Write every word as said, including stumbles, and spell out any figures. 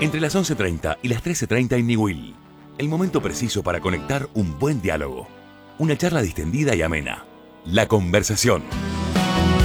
Entre las once treinta y las trece treinta en Niwil. El momento preciso para conectar un buen diálogo. Una charla distendida y amena. La conversación.